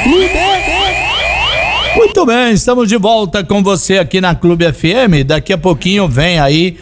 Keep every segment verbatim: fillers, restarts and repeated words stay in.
Clube. Muito bem, estamos de volta com você aqui na Clube F M. Daqui a pouquinho vem aí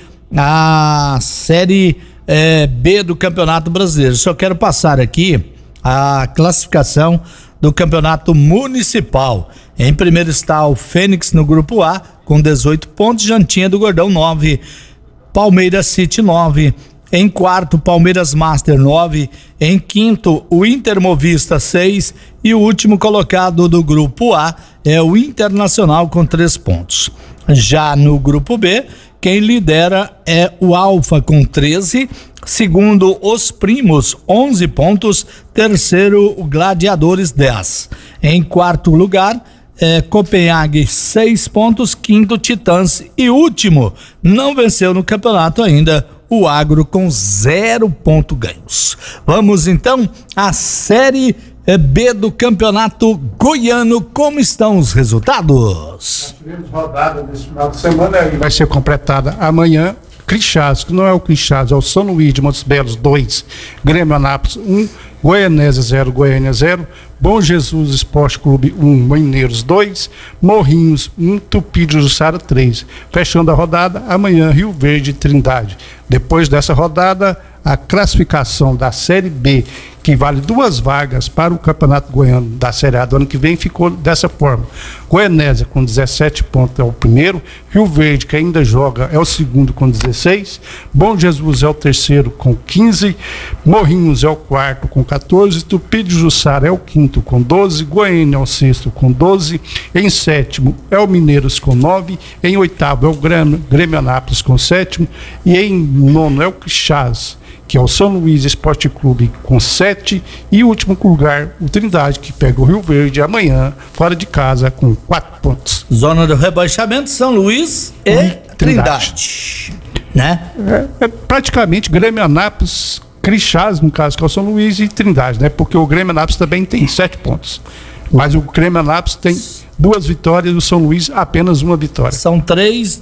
a Série é, B do Campeonato Brasileiro. Só quero passar aqui a classificação do Campeonato Municipal. Em primeiro está o Fênix no grupo A com dezoito pontos, Jantinha do Gordão nove, Palmeiras City nove. Em quarto, Palmeiras Master nove. Em quinto, o Intermovista seis. E o último colocado do grupo A é o Internacional com três pontos. Já no grupo B, quem lidera é o Alfa com treze. Segundo, os Primos, onze pontos. Terceiro, o Gladiadores dez. Em quarto lugar, é Copenhague seis pontos. Quinto, Titãs. E último, não venceu no campeonato ainda, o Agro com zero ponto ganhos. Vamos então à Série B do Campeonato Goiano. Como estão os resultados? Nós tivemos rodada nesse final de semana e vai ser completada amanhã. Crixás, que não é o Crixás, é o São Luís de Montes Belos dois, Grêmio Anápolis um, Goianésia zero, Goiânia zero, Bom Jesus Esporte Clube um, Mineiros dois, Morrinhos um, Tupi de Jussara três. Fechando a rodada, amanhã Rio Verde e Trindade. Depois dessa rodada, a classificação da Série B, que vale duas vagas para o Campeonato Goiano da Série A do ano que vem, ficou dessa forma. Goianésia com dezessete pontos é o primeiro, Rio Verde, que ainda joga, é o segundo com dezesseis, Bom Jesus é o terceiro com quinze, Morrinhos é o quarto com quatorze, Tupi de Jussara é o quinto com doze, Goiânia é o sexto com doze, em sétimo é o Mineiros com nove, em oitavo é o Grêmio, Grêmio Anápolis com sétimo, e em nono é o Crixás, que é o São Luís Esporte Clube com sete, e o último lugar, o Trindade, que pega o Rio Verde amanhã, fora de casa, com quatro pontos. Zona do rebaixamento, São Luís e hum, Trindade. Trindade, né? É, é praticamente Grêmio Anápolis, Crixás, no caso, que é o São Luís, e Trindade, né? Porque o Grêmio Anápolis também tem sete pontos. Mas o Grêmio Anápolis tem duas vitórias e o São Luís apenas uma vitória. São três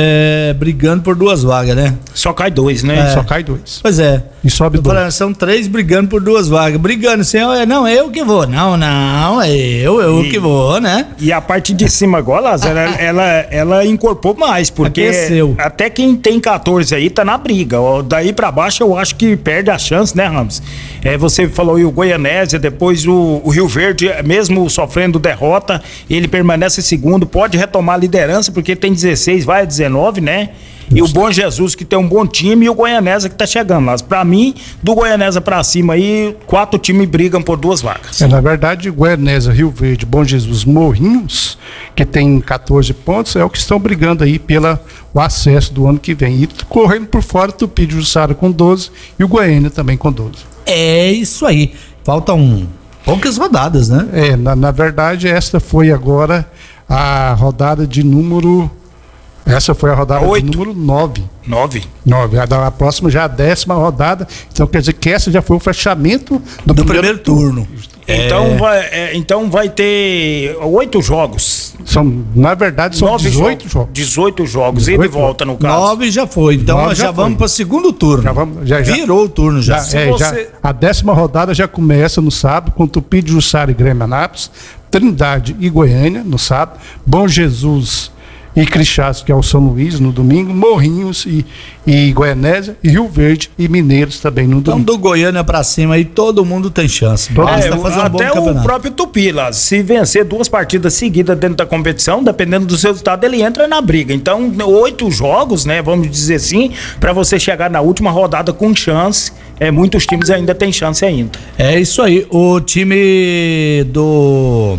é, brigando por duas vagas, né? Só cai dois, né? É. Só cai dois. Pois é. E sobe dois. Falando, são três brigando por duas vagas. Brigando assim, não, eu que vou. Não, não, é eu, eu e, que vou, né? E a parte de cima agora, Lázaro, ela, ela, ela incorporou mais, porque aqueceu. Até quem tem quatorze aí tá na briga. Daí pra baixo eu acho que perde a chance, né, Ramos? É, você falou aí o Goianésia, depois o, o Rio Verde, mesmo sofrendo derrota, ele permanece segundo, pode retomar a liderança, porque tem dezesseis, vai a dezenove, né? E o Bom Jesus, que tem um bom time, e o Goianésia, que tá chegando lá. Pra mim, do Goianésia pra cima aí, quatro times brigam por duas vagas. É, na verdade, Goianésia, Rio Verde, Bom Jesus, Morrinhos, que tem quatorze pontos, é o que estão brigando aí pelo acesso do ano que vem. E correndo por fora, o Tupi de Jussara com doze e o Goiânia também com doze. É isso aí. Faltam poucas rodadas, né? É, na, na verdade, esta foi agora a rodada de número... Essa foi a rodada oito. de número nove. Nove? Nove. A, a próxima já é a décima rodada. Então quer dizer que essa já foi o fechamento do, do primeiro, primeiro turno. É. Então, vai, é, então vai ter oito jogos. São, na verdade, são nove dezoito jogos. jogos. dezoito jogos. dezoito E de volta, no caso. Nove já foi. Então nós já, já vamos para o segundo turno. Já vamos, já, já, Virou o turno já. já, é, você... já. A décima rodada já começa no sábado, com Tupi de Jussara e Grêmio Anápolis, Trindade e Goiânia no sábado, Bom Jesus e Crixás, que é o São Luís, no domingo, Morrinhos e, e Goianésia, e Rio Verde e Mineiros também no domingo. Então do Goiânia pra cima aí todo mundo tem chance. Basta é, fazer um até bom o próprio Tupi lá, se vencer duas partidas seguidas dentro da competição, dependendo do seu resultado, ele entra na briga. Então oito jogos, né, vamos dizer assim, pra você chegar na última rodada com chance. É, muitos times ainda tem chance ainda. É isso aí. O time do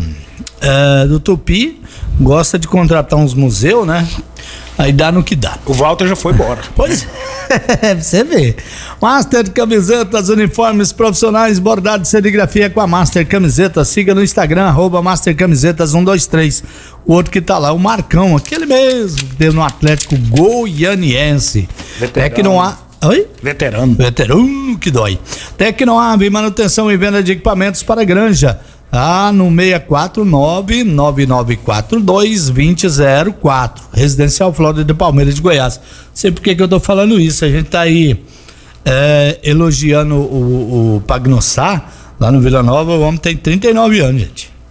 é, do Tupi gosta de contratar uns museus, né? Aí dá no que dá. O Walter já foi embora. Pois é, você vê. Master Camisetas, uniformes profissionais, bordado de serigrafia com a Master Camisetas. Siga no Instagram, arroba Master Camisetas um dois três. O outro que tá lá, o Marcão, aquele mesmo, que teve no Atlético Goianiense. Veterano. É que não há... Oi? Veterano. Veterano que dói. Tecnoab, manutenção e venda de equipamentos para granja. Ah, no seis quatro nove, nove nove quatro dois, dois zero zero quatro. Residencial Flórida de Palmeiras de Goiás. Sei por que que eu tô falando isso. A gente tá aí é, elogiando o, o Pagnossá, lá no Vila Nova. O homem tem trinta e nove anos, gente.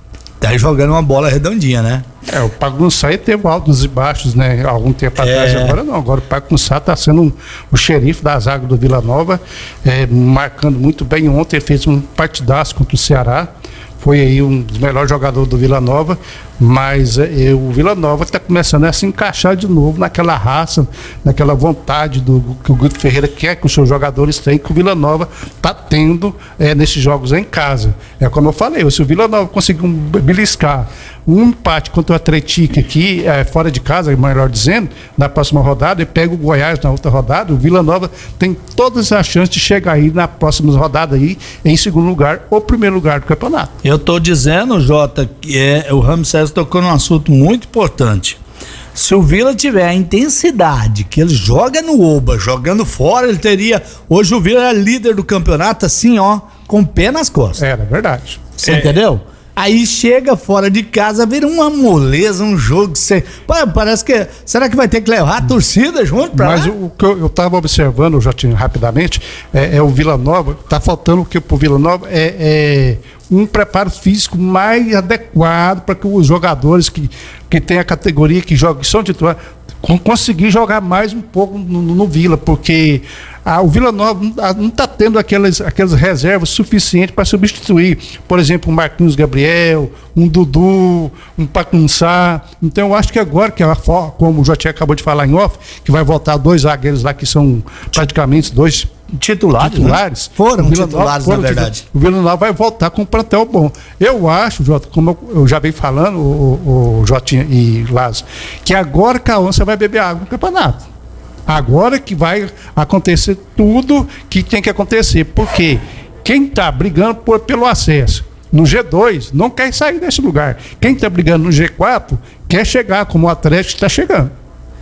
tá jogando uma bola redondinha, né? É, o Pagunçá teve altos e baixos, né? Algum tempo É. atrás, agora não. Agora o Pagunçá está sendo um, o xerife da zaga do Vila Nova, é, marcando muito bem. Ontem ele fez um partidaço contra o Ceará. Foi aí um dos melhores jogadores do Vila Nova, mas é, o Vila Nova está começando a se encaixar de novo naquela raça, naquela vontade do, que o Guto Ferreira quer que os seus jogadores tenham, que o Vila Nova está tendo é, nesses jogos em casa. É como eu falei, se o Vila Nova conseguir um, beliscar um empate contra o Atlético aqui, é, fora de casa, melhor dizendo, na próxima rodada, e pega o Goiás na outra rodada, o Vila Nova tem todas as chances de chegar aí na próxima rodada aí, em segundo lugar ou primeiro lugar do campeonato. Eu tô dizendo, Jota, que é, o Ramos César tocou num assunto muito importante. Se o Vila tiver a intensidade que ele joga no Oba, jogando fora, ele teria. Hoje o Vila é líder do campeonato, assim, ó, com o pé nas costas. Era verdade. Você É. entendeu? Aí chega fora de casa, vira uma moleza, um jogo. Cê, parece que. Será que vai ter que levar a torcida junto pra Mas lá? o, o que eu estava observando, eu já tinha rapidamente, é, é o Vila Nova, está faltando o que pro Vila Nova é, é um preparo físico mais adequado para que os jogadores que, que têm a categoria, que jogam, que são titulares, com- conseguir jogar mais um pouco no, no- no Vila, porque ah, o Vila Nova não está tendo aquelas, aquelas reservas suficientes para substituir, por exemplo, um Marquinhos Gabriel, um Dudu, um Paquunçá. Então eu acho que agora, que a for- como o Jotinha acabou de falar em off, que vai voltar dois zagueiros lá que são praticamente dois Titulares, titulares. né? Foram O Vila titulares, Nova- na foram verdade. titulares. O Vila Nova vai voltar com um plantel bom. Eu acho, Jota, como eu, eu já venho falando, o, o Jotinha e Lázaro, que agora que a onça vai beber água no campeonato. Agora que vai acontecer tudo que tem que acontecer. Porque quem está brigando por, pelo acesso no G dois não quer sair desse lugar. Quem está brigando no G quatro quer chegar, como o Atlético está chegando.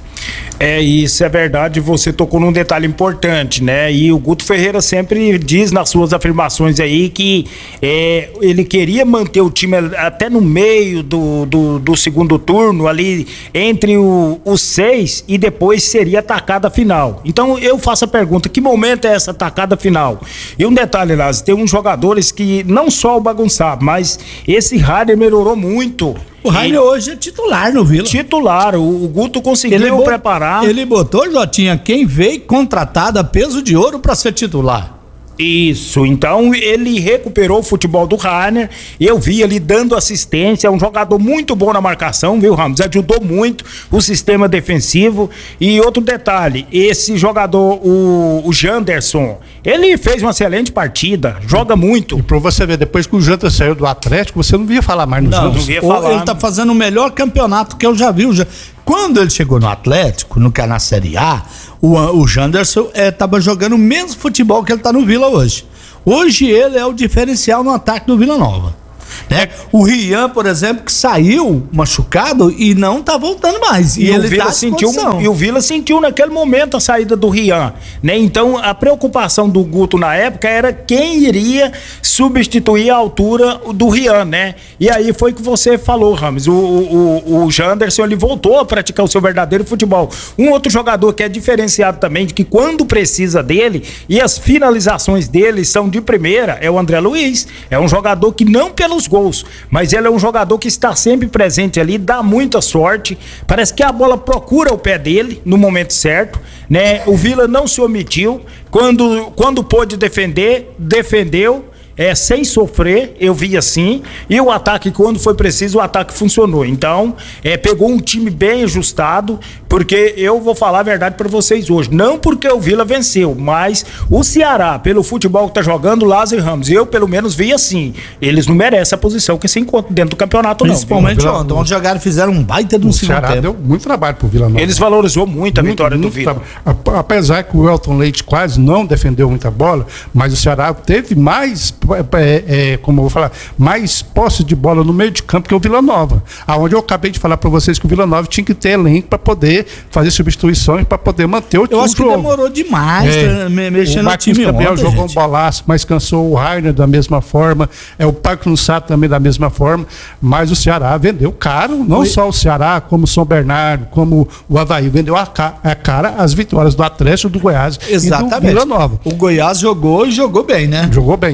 É, isso é verdade, você tocou num detalhe importante, né? E o Guto Ferreira sempre diz nas suas afirmações aí que é, ele queria manter o time até no meio do, do, do segundo turno, ali entre o- os seis, e depois seria a tacada final. Então eu faço a pergunta, que momento é essa tacada final? E um detalhe, Lázaro, tem uns jogadores que não só o bagunçar, mas esse Rainer melhorou muito. O Rainer hoje é titular no Vila. Titular, o, o Guto conseguiu bo- preparar. Ele botou, Jotinha, quem veio contratado a peso de ouro pra ser titular. Isso, então ele recuperou o futebol do Rainer, eu vi ele dando assistência, é um jogador muito bom na marcação, viu, Ramos? Ajudou muito o sistema defensivo. E outro detalhe, esse jogador, o, o Janderson, ele fez uma excelente partida, joga muito. E para você ver, depois que o Janta saiu do Atlético, você não via falar mais no Não, Janta. não via o- falar. ele tá fazendo o melhor campeonato que eu já vi. o Ja- Quando ele chegou no Atlético, no que é na Série A, o, o Janderson é, tava jogando o mesmo futebol que ele tá no Vila hoje. Hoje ele é o diferencial no ataque do Vila Nova. Né? O Rian, por exemplo, que saiu machucado e não tá voltando mais. E, E, o ele Vila tá à sentiu, disposição. e o Vila sentiu naquele momento a saída do Rian, né? Então a preocupação do Guto na época era quem iria substituir a altura do Rian, né? E aí foi que você falou, Ramos, o, o, o Janderson, ele voltou a praticar o seu verdadeiro futebol. Um outro jogador que é diferenciado também, de que quando precisa dele e as finalizações dele são de primeira, é o André Luiz. É um jogador que não pelos gols, mas ele é um jogador que está sempre presente ali, dá muita sorte, parece que a bola procura o pé dele no momento certo, né? O Vila não se omitiu, quando, quando pôde defender, defendeu, é, sem sofrer, eu vi assim, e o ataque, quando foi preciso, o ataque funcionou. Então, é, pegou um time bem ajustado, porque eu vou falar a verdade para vocês hoje, não porque o Vila venceu, mas o Ceará, pelo futebol que tá jogando, Lázaro e Ramos, eu pelo menos vi assim, eles não merecem a posição que se encontra dentro do campeonato, não. Principalmente Vila- ontem. Ontem jogaram, fizeram um baita de um O segundo Ceará tempo. deu muito trabalho pro Vila Nova. Eles valorizou muito a Muito, vitória do muito Vila. trabalho. A- Apesar que o Elton Leite quase não defendeu muita bola, mas o Ceará teve mais, é, é, como eu vou falar, mais posse de bola no meio de campo que o Vila Nova. Aonde eu acabei de falar para vocês que o Vila Nova tinha que ter elenco para poder fazer substituições, para poder manter o time. Eu acho que demorou demais É. me- mexendo O no Marquinhos time Gabriel ontem, jogou gente. um bolaço, mas cansou o Rainer da mesma forma. É o Parque Sato também da mesma forma. Mas o Ceará vendeu caro, não Foi. só o Ceará, como o São Bernardo, como o Avaí. Vendeu a, ca- a cara as vitórias do Atlético, do Goiás e do Exatamente. Vila Nova. O Goiás jogou e jogou bem, né? Jogou bem. Foi o que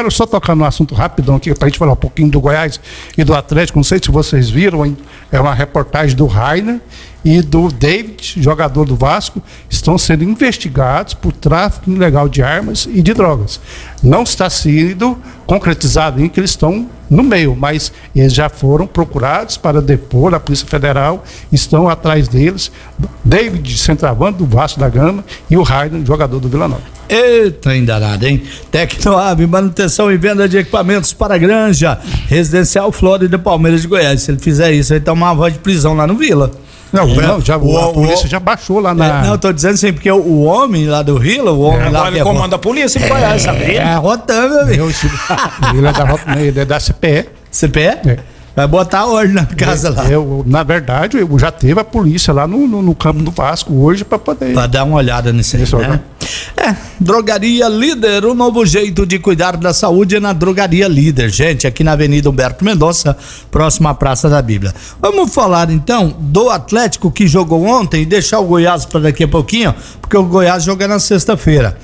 quero só tocar no assunto rapidão aqui, para a gente falar um pouquinho do Goiás e do Atlético. Não sei se vocês viram, hein? É uma reportagem do Rainer e do David, jogador do Vasco, estão sendo investigados por tráfico ilegal de armas e de drogas. Não está sendo concretizado em que eles estão no meio, mas eles já foram procurados para depor, a Polícia Federal estão atrás deles. David, centroavante do Vasco da Gama, e o Rainer, jogador do Vila Nova. Eita, endanado, hein? Tecnoave, manutenção e venda de equipamentos para granja, Residencial Flórida, Palmeiras de Goiás. Se ele fizer isso, ele toma uma voz de prisão lá no Vila. Não, não já, o, a polícia o, já baixou lá na... É, não, eu tô dizendo assim, porque o, o homem lá do Vila, o homem é, lá... Agora ele comanda a polícia em Goiás, sabe? É, rotando, meu amigo. Ele é da, ele é da C P E. C P E? É. Vai botar a ordem na casa eu, lá. Eu, na verdade, eu já teve a polícia lá no, no, no campo do Vasco hoje para poder... Pra dar uma olhada nisso aí, né? É, Drogaria Líder, o novo jeito de cuidar da saúde é na Drogaria Líder, gente, aqui na Avenida Humberto Mendonça, próxima à Praça da Bíblia. Vamos falar então do Atlético que jogou ontem e deixar o Goiás para daqui a pouquinho, porque o Goiás joga na sexta-feira.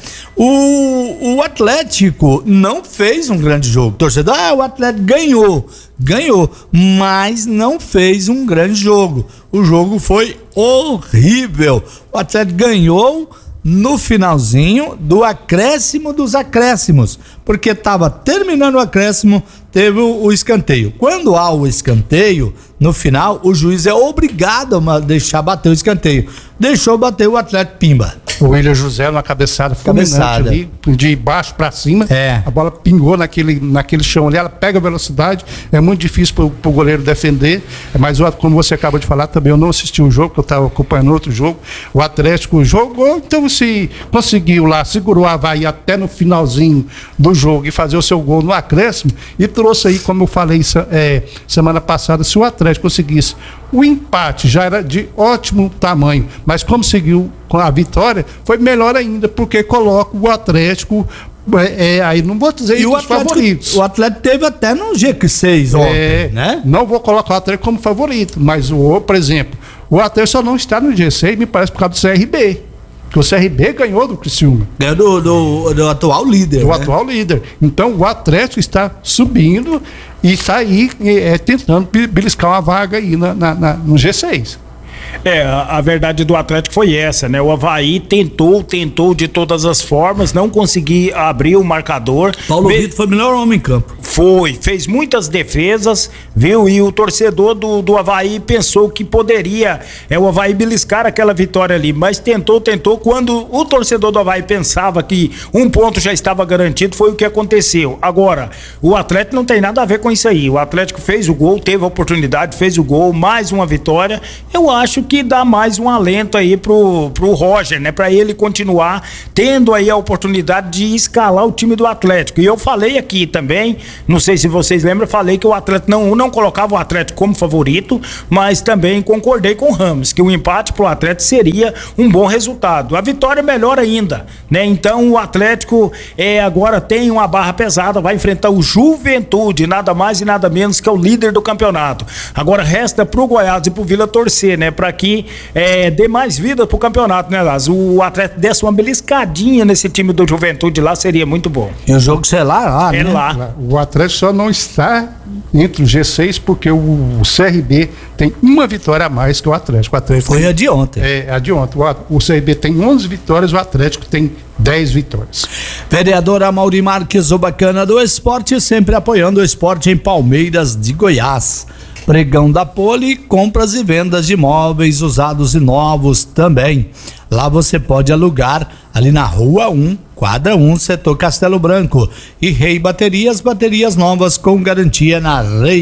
O, o Atlético não fez um grande jogo. Torcedor, ah, o Atlético ganhou, ganhou, mas não fez um grande jogo. O jogo foi horrível. O Atlético ganhou no finalzinho do acréscimo dos acréscimos, porque estava terminando o acréscimo, teve o, o escanteio. Quando há o escanteio, no final, o juiz é obrigado a deixar bater o escanteio. Deixou bater o Atlético, pimba. O William José numa cabeçada fulminante ali, de baixo para cima, é. A bola pingou naquele, naquele chão ali, ela pega velocidade, é muito difícil pro, pro goleiro defender, mas como você acabou de falar também, eu não assisti o jogo, porque eu estava acompanhando outro jogo, o Atlético jogou, então se conseguiu lá, segurou a Avaí até no finalzinho do jogo e fazer o seu gol no acréscimo, e trouxe aí, como eu falei é, semana passada, se o Atlético conseguisse o empate, já era de ótimo tamanho, mas como seguiu com a vitória, foi melhor ainda, porque coloca o Atlético, é, é, aí não vou dizer os favoritos. O Atlético teve até no G seis ontem, é, né? Não vou colocar o Atlético como favorito, mas o, por exemplo, o Atlético só não está no G seis, me parece, por causa do C R B. Porque o C R B ganhou do Criciúma. Ganhou do, do, do atual líder. Do né? atual líder. Então o Atlético está subindo e está aí é, tentando beliscar uma vaga aí na, na, na, no G seis. É, a, a verdade do Atlético foi essa, né? O Avaí tentou, tentou de todas as formas, não conseguiu abrir o marcador. Paulo Vitor foi o melhor homem em campo. Foi, fez muitas defesas, viu? E o torcedor do, do Avaí pensou que poderia é, o Avaí beliscar aquela vitória ali, mas tentou, tentou. Quando o torcedor do Avaí pensava que um ponto já estava garantido, foi o que aconteceu. Agora, o Atlético não tem nada a ver com isso aí. O Atlético fez o gol, teve a oportunidade, fez o gol, mais uma vitória. Eu acho que dá mais um alento aí pro, pro Roger, né? Pra ele continuar tendo aí a oportunidade de escalar o time do Atlético. E eu falei aqui também, não sei se vocês lembram, falei que o Atlético não, não colocava o Atlético como favorito, mas também concordei com o Ramos, que o empate pro Atlético seria um bom resultado. A vitória é melhor ainda, né? Então o Atlético é, agora tem uma barra pesada, vai enfrentar o Juventude, nada mais e nada menos que é o líder do campeonato. Agora resta pro Goiás e pro Vila torcer, né? Pra que é, dê mais vida pro campeonato, né, Lázaro? O Atlético desse uma beliscadinha nesse time do Juventude lá, seria muito bom. E o jogo, sei lá, lá é né? lá. O Atlético só não está entre o G seis porque o C R B tem uma vitória a mais que o Atlético. O Atlético foi tem, a de ontem. É, a de ontem. O, o C R B tem onze vitórias, o Atlético tem dez vitórias. Vereador Amaury Marques, o bacana do esporte, sempre apoiando o esporte em Palmeiras de Goiás. Pregão da Poli, compras e vendas de imóveis usados e novos também. Lá você pode alugar ali na Rua um, quadra um, setor Castelo Branco. E Rei Baterias, baterias novas com garantia na Rei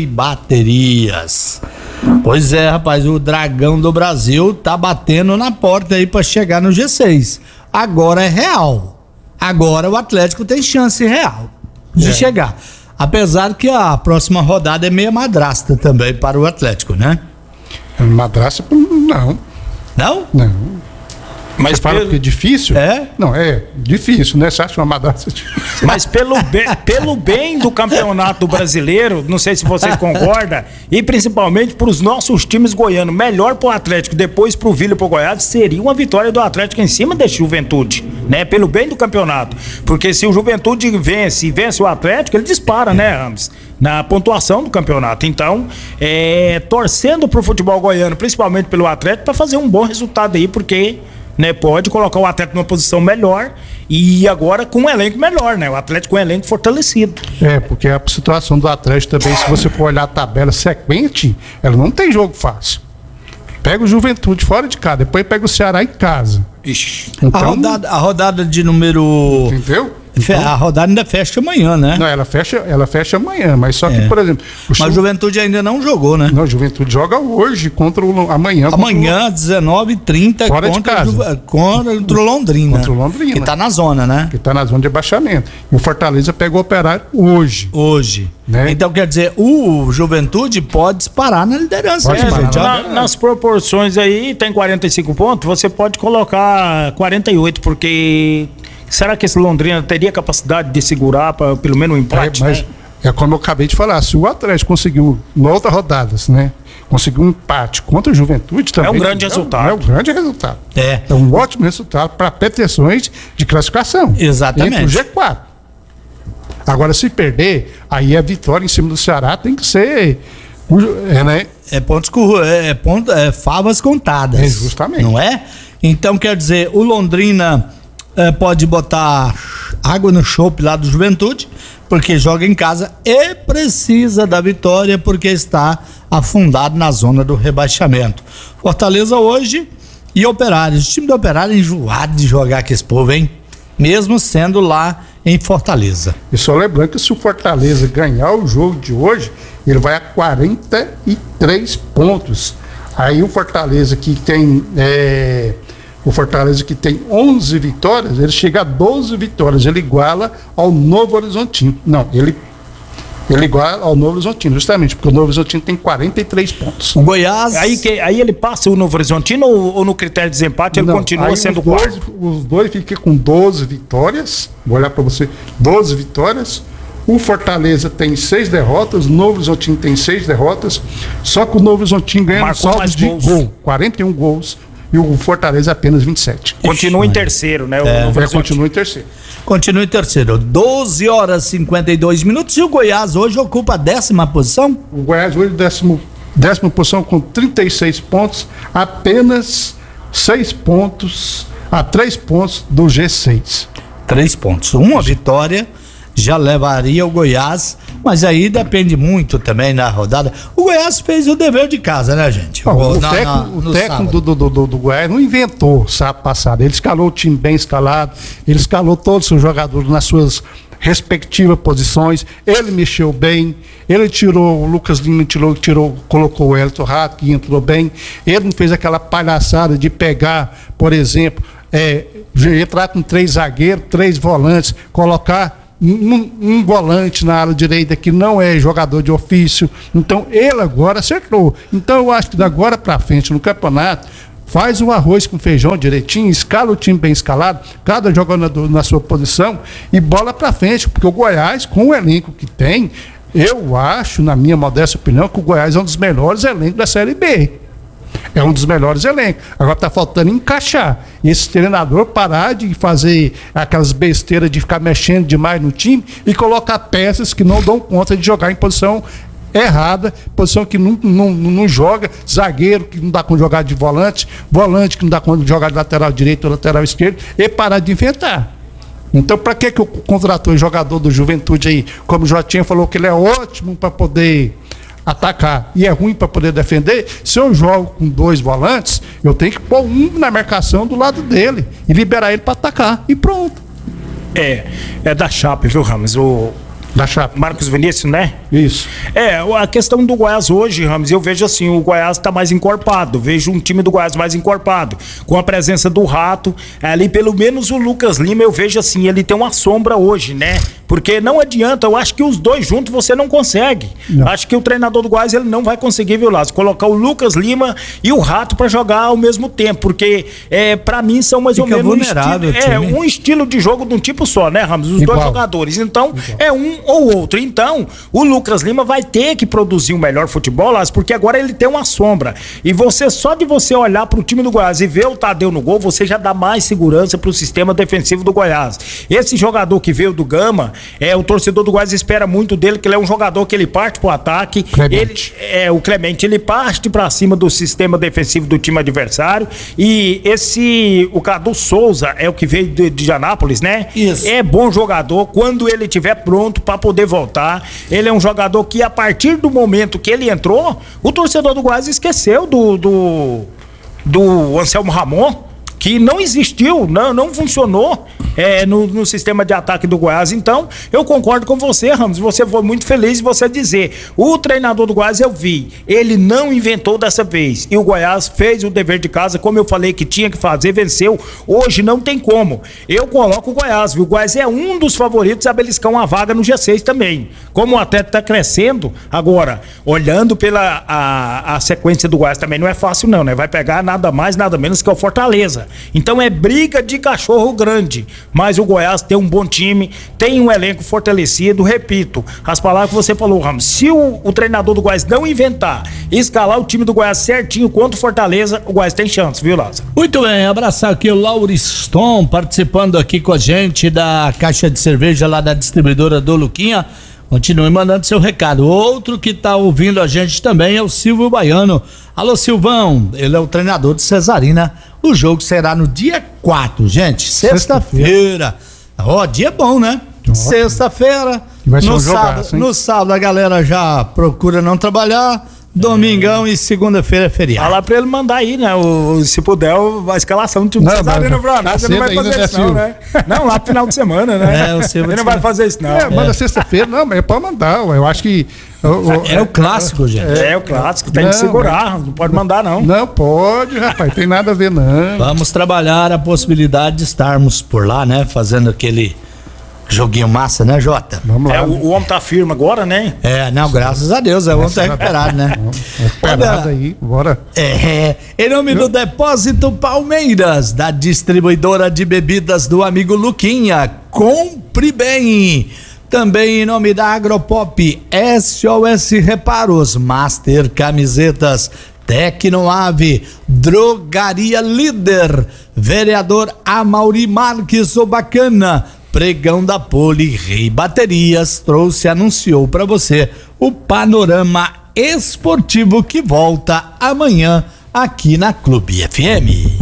Baterias. Pois é, rapaz, o Dragão do Brasil tá batendo na porta aí pra chegar no G seis. Agora é real. Agora o Atlético tem chance real de é. chegar. Apesar que a próxima rodada é meia madrasta também para o Atlético, né? Madrasta, não. Não? Não. Mas Você fala pelo... que é difícil? É? Não, é difícil, né? Você acha uma madraça difícil? Mas pelo bem, pelo bem do campeonato brasileiro, não sei se vocês concordam, e principalmente para os nossos times goianos, melhor para o Atlético, depois para o Vila e para o Goiás, seria uma vitória do Atlético em cima desse Juventude, né? Pelo bem do campeonato. Porque se o Juventude vence e vence o Atlético, ele dispara, né, Ramos? Na pontuação do campeonato. Então, é, torcendo pro futebol goiano, principalmente pelo Atlético, para fazer um bom resultado aí, porque, né, pode colocar o Atlético numa posição melhor e agora com um elenco melhor, né? O Atlético com um elenco fortalecido. É, porque a situação do Atlético também, se você for olhar a tabela sequente, ela não tem jogo fácil. Pega o Juventude fora de casa, depois pega o Ceará em casa. Ixi. Então, A rodada, a rodada de número... entendeu? Fe- Então, a rodada ainda fecha amanhã, né? não, ela fecha, ela fecha amanhã, mas só que, É. por exemplo, o Mas a Ju- Juventude ainda não jogou, né? não, o Juventude joga hoje contra o amanhã. contra o- Amanhã, dezenove e trinta, Fora de contra, o casa. Ju- contra o Londrina. Contra o Londrina. Que tá na zona, né? que está na zona de abaixamento. E o Fortaleza pega o Operário hoje. Hoje. Né? Então, quer dizer, o Juventude pode disparar na liderança. Pode né, disparar. gente? Na- nas proporções aí, tem quarenta e cinco pontos, você pode colocar quarenta e oito, porque será que esse Londrina teria capacidade de segurar pra, pelo menos um empate? É, mas né? é como eu acabei de falar, se o Atlético conseguiu, na outra rodadas, né? Conseguiu um empate contra a Juventude também. É um grande é, resultado. É um grande resultado. É. É um ótimo resultado para pretensões de classificação. Exatamente. Entre o G quatro. Agora, se perder, aí a vitória em cima do Ceará tem que ser. o- É, né? É pontos com, é, ponto, é favas contadas. É, justamente. Não é? Então, quer dizer, o Londrina é, pode botar água no chope lá do Juventude, porque joga em casa e precisa da vitória porque está afundado na zona do rebaixamento. Fortaleza hoje e Operário. O time do Operário é enjoado de jogar com esse povo, hein? Mesmo sendo lá em Fortaleza. E só lembrando que se o Fortaleza ganhar o jogo de hoje, ele vai a quarenta e três pontos. Aí o Fortaleza que tem é, o Fortaleza que tem onze vitórias, ele chega a doze vitórias, ele iguala ao Novo Horizontino. Não, ele ele iguala ao Novo Horizontino, justamente porque o Novo Horizontino tem quarenta e três pontos. O Goiás. Aí, que, aí ele passa o Novo Horizontino ou, ou no critério de desempate ele Não, continua aí sendo os dois, quarto? os dois ficam com doze vitórias. Vou olhar para você, doze vitórias. O Fortaleza tem seis derrotas, o Novo Horizontino tem seis derrotas. Só que o Novo Horizontino ganha no Marcou saldo mais de gols. gol, quarenta e um gols, e o Fortaleza apenas vinte e sete. Continua em terceiro, né? O Novo É, Horizontino. continua em terceiro. Continua em terceiro. doze horas e cinquenta e dois minutos. E o Goiás hoje ocupa a décima posição. O Goiás hoje décimo, décima posição com trinta e seis pontos, apenas seis pontos, a três pontos do G seis. Três pontos. Uma vitória já levaria o Goiás, mas aí depende muito também na rodada. O Goiás fez o dever de casa, né, gente? Ó, o Na- na- técnico, no o técnico sábado. do, do, do, do Goiás não inventou sábado passado. Ele escalou o time bem escalado, ele escalou todos os seus jogadores nas suas respectivas posições, ele mexeu bem, ele tirou o Lucas Lima, tirou, tirou, colocou o Elton Rato, que entrou bem, ele não fez aquela palhaçada de pegar, por exemplo, é, entrar com três zagueiros, três volantes, colocar um, um volante na área direita que não é jogador de ofício. Então ele agora acertou. Então eu acho que da agora para frente no campeonato faz o arroz com feijão direitinho, escala o time bem escalado, cada jogador na sua posição e bola para frente, porque o Goiás, com o elenco que tem, eu acho, na minha modesta opinião, que o Goiás é um dos melhores elencos da Série B. É um dos melhores elencos. Agora está faltando encaixar. E esse treinador parar de fazer aquelas besteiras de ficar mexendo demais no time e colocar peças que não dão conta de jogar em posição errada, posição que não, não, não joga, zagueiro que não dá conta de jogar de volante, volante que não dá conta de jogar de lateral direito ou lateral esquerdo, e parar de inventar. Então, para que que eu contratou o jogador do Juventude aí? Como o Jotinha falou que ele é ótimo para poder atacar e é ruim para poder defender, se eu jogo com dois volantes, eu tenho que pôr um na marcação do lado dele e liberar ele para atacar e pronto. É, é da Chape, viu, Ramos? O, Da Chape. Marcos Vinícius, né? Isso. É, a questão do Goiás hoje, Ramos, eu vejo assim, o Goiás tá mais encorpado, vejo um time do Goiás mais encorpado, com a presença do Rato, ali pelo menos o Lucas Lima, eu vejo assim, ele tem uma sombra hoje, né? Porque não adianta, eu acho que os dois juntos você não consegue. Não. Acho que o treinador do Goiás, ele não vai conseguir, viu, Lázaro, colocar o Lucas Lima e o Rato pra jogar ao mesmo tempo, porque é, pra mim são mais Fica ou menos um estilo, é, um estilo de jogo de um tipo só, né, Ramos? Os Igual. dois jogadores, então Igual. é um ou outro. Então, o Lucas Lima vai ter que produzir um melhor futebol, Lázaro, porque agora ele tem uma sombra. E você, só de você olhar pro time do Goiás e ver o Tadeu no gol, você já dá mais segurança pro sistema defensivo do Goiás. Esse jogador que veio do Gama, é, o torcedor do Goiás espera muito dele, que ele é um jogador que ele parte pro ataque. Ele, é, o Clemente, ele parte pra cima do sistema defensivo do time adversário. E esse, o Cadu Souza, é o que veio de, de Anápolis, né? Isso. É bom jogador quando ele estiver pronto pra poder voltar. Ele é um jogador que, a partir do momento que ele entrou, o torcedor do Goiás esqueceu do, do, do Anselmo Ramon, que não existiu, não, não funcionou é, no, no sistema de ataque do Goiás. Então, eu concordo com você, Ramos, você foi muito feliz em você dizer, o treinador do Goiás eu vi, ele não inventou dessa vez, e o Goiás fez o dever de casa, como eu falei que tinha que fazer, venceu, hoje não tem como. Eu coloco o Goiás, viu? O Goiás é um dos favoritos a beliscar uma vaga no G seis também. Como o atleta está crescendo, agora, olhando pela a, a sequência do Goiás também não é fácil não, né? Vai pegar nada mais, nada menos que o Fortaleza. Então é briga de cachorro grande, mas o Goiás tem um bom time, tem um elenco fortalecido, repito, as palavras que você falou, Ramos, se o, o treinador do Goiás não inventar e escalar o time do Goiás certinho contra o Fortaleza, o Goiás tem chance, viu, Lázaro? Muito bem, abraçar aqui o Lauriston, participando aqui com a gente da caixa de cerveja lá da distribuidora do Luquinha. Continue mandando seu recado. Outro que tá ouvindo a gente também é o Silvio Baiano. Alô, Silvão, ele é o treinador de Cesarina. O jogo será no dia quatro, gente, sexta-feira. Ó, oh, dia bom, né? Sexta-feira. No, um sábado, no sábado a galera já procura não trabalhar. Domingão é. E segunda-feira é feriado. Fala pra ele mandar aí, né? O, se puder, a escalação do time de Cesarina pra nós. Você não vai fazer isso, não, né? Não, lá no final de semana, né? É, o Silvio ele não vai fazer isso, não. É, manda é. sexta-feira, não, mas é pra mandar. Eu acho que. O, o, é, é o clássico, gente. É, é o clássico, tem não, que segurar, não pode mandar, não. Não pode, rapaz, tem nada a ver, não. Vamos trabalhar a possibilidade de estarmos por lá, né? Fazendo aquele joguinho massa, né, Jota? Vamos lá. É, o, o homem tá firme agora, né? É, não, graças a Deus, é o homem tá recuperado, né? Recuperado aí, bora. É, em nome do Depósito Palmeiras, da distribuidora de bebidas do amigo Luquinha, compre bem. Também em nome da Agropop, S O S Reparos, Master Camisetas, Tecnoave, Drogaria Líder, vereador Amauri Marques, o Bacana, Pregão da Poli, Rei Baterias, trouxe e anunciou para você o panorama esportivo que volta amanhã aqui na Clube F M.